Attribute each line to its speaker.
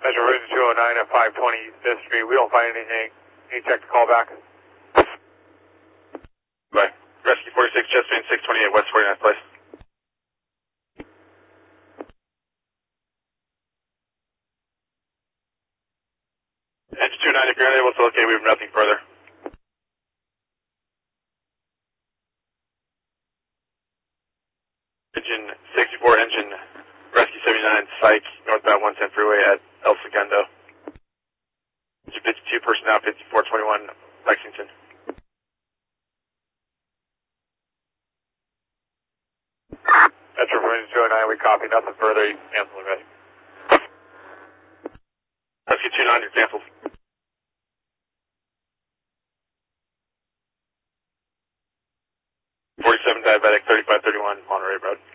Speaker 1: Metro Region 209 at 520 East 5th Street. We don't find anything. Can you check the call back?
Speaker 2: Bye. Rescue 46, Chest Main 628 West 49th Place. Engine 29, if you're unable to locate, we have nothing further. Engine 64, engine Rescue 79, Psych, northbound 110 freeway at El Segundo. Engine 52, personnel 5421, Lexington.
Speaker 1: Metro Region 209, we copy. Nothing further. You can cancel the rescue.
Speaker 2: Rescue 29, you're canceled. 47 diabetic, 3531 Monterey Road.